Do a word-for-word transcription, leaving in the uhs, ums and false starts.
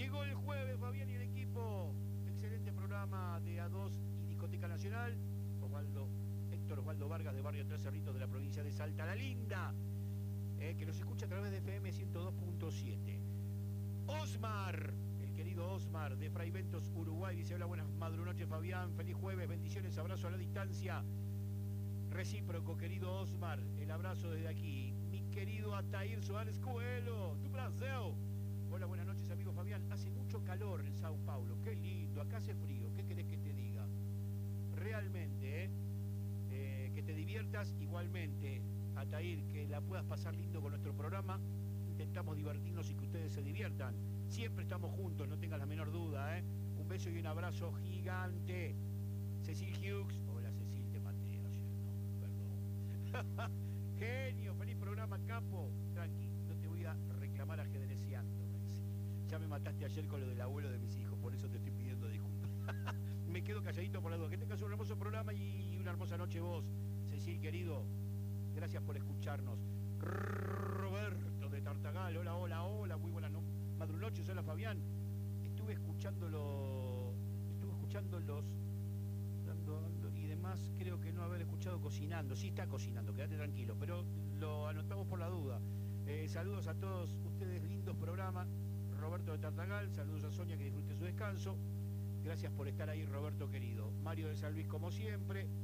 Llegó el jueves, Fabián y el equipo. Excelente programa de A dos y Discoteca Nacional. Osvaldo, Héctor Osvaldo Vargas de Barrio Tres Cerritos de la provincia de Salta la Linda, eh, que nos escucha a través de F M ciento dos punto siete. Osmar, el querido Osmar de Fray Ventos, Uruguay, dice: hola, buenas madrunoches, Fabián, feliz jueves, bendiciones, abrazo a la distancia. Recíproco, querido Osmar, el abrazo desde aquí. Mi querido Atair Suárez Coelho, tu placer. Hola, buenas noches, amigo Fabián. Hace mucho calor en Sao Paulo, qué lindo, acá hace frío, ¿qué querés que te diga? Realmente, ¿eh? Eh, que te diviertas igualmente, Atair, que la puedas pasar lindo con nuestro programa. Intentamos divertirnos y que ustedes se diviertan. Siempre estamos juntos, no tengas la menor duda, ¿eh? Un beso y un abrazo gigante. Cecil Hughes. Hola, Cecil, te maté ayer, no, perdón. Genio, feliz programa, capo. Tranqui, no te voy a reclamar ajedreciando. Ya me mataste ayer con lo del abuelo de mis hijos, por eso te estoy pidiendo disculpas. Me quedo calladito por la duda. Que tengas un hermoso programa y una hermosa noche vos, Cecil, querido. Gracias por escucharnos. Roberto de Tartagal, hola, hola, hola, muy buenas no madrunoches, hola Fabián. Estuve escuchándolo, estuve escuchando los dando, dando y demás, creo que no haber escuchado cocinando. Sí está cocinando, quédate tranquilo, pero lo anotamos por la duda. Eh, saludos a todos ustedes, lindos programas. Roberto de Tartagal, saludos a Sonia, que disfrute su descanso. Gracias por estar ahí, Roberto querido. Mario de San Luis, como siempre.